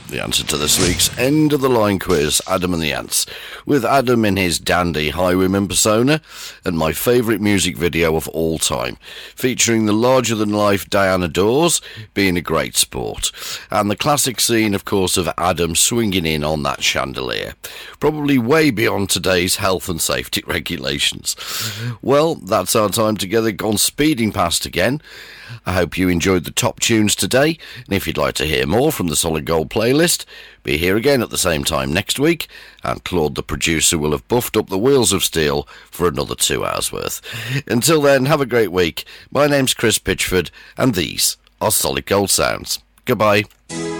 The answer to this week's end of the line quiz, Adam and the Ants, with Adam in his dandy highwayman persona and my favourite music video of all time, featuring the larger-than-life Diana Dawes being a great sport, and the classic scene, of course, of Adam swinging in on that chandelier, probably way beyond today's health and safety regulations. Well, that's our time together gone speeding past again. I hope you enjoyed the top tunes today, and if you'd like to hear more from the Solid Gold playlist, be here again at the same time next week, and Claude the producer will have buffed up the wheels of steel for another 2 hours worth. Until then, have a great week. My name's Chris Pitchford, and these are Solid Gold Sounds. Goodbye.